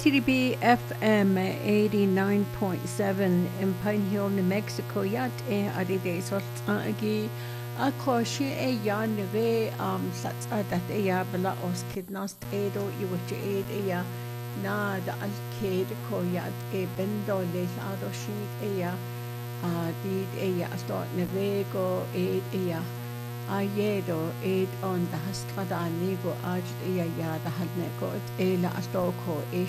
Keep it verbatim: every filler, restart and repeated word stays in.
C D B F M eighty-nine point seven in Pine Hill, New Mexico. Yat e adide sort agi akoshi e yan re um sats adat e ya bela os kidnast edo iwich ed e ya na da alked ko yat e bendo le ado shit e ya a did e ya start nevego ed e ya ayedo ed on the hastradanigo aj e ya da hadne ko e la astoko e